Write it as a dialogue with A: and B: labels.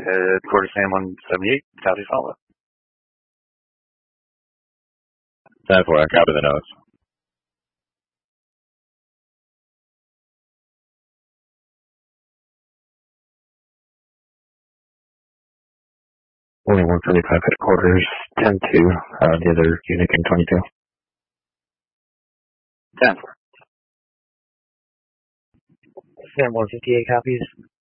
A: Headquarters Sam 178, Southeast Alpha.
B: 10-4, I copy the notes.
C: Only 175 headquarters, 10-2, the other unit in 22.
A: 10-4.
D: Sam 158 copies.